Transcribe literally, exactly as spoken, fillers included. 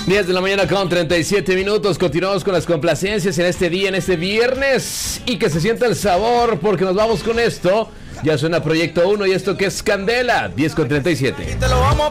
diez de la mañana con treinta y siete minutos. Continuamos con las complacencias en este día, en este viernes. Y que se sienta el sabor, porque nos vamos con esto. Ya suena Proyecto uno y esto que es Candela. diez con treinta y siete.